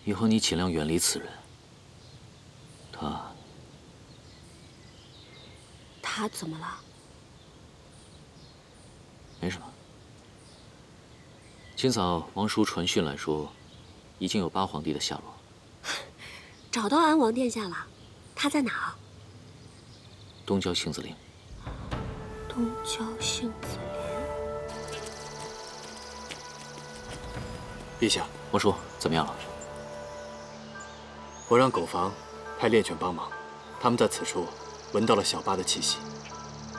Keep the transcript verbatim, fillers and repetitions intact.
以后你尽量远离此人。他， 他怎么了？ 没什么。今早王叔传讯来说，已经有八皇帝的下落。 找到安王殿下了，他在哪？ 东郊杏子林。 东郊杏子林。 陛下， 王叔怎么样了？ 我让狗房派猎犬帮忙，他们在此处闻到了小八的气息。